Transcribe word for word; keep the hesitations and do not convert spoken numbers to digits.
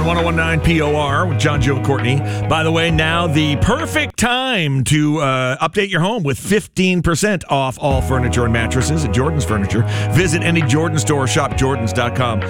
ten nineteen P O R with John, Joe, and Courtney. By the way, now the perfect time to uh, update your home with fifteen percent off all furniture and mattresses at Jordan's Furniture. Visit any Jordan store or shop jordans dot com.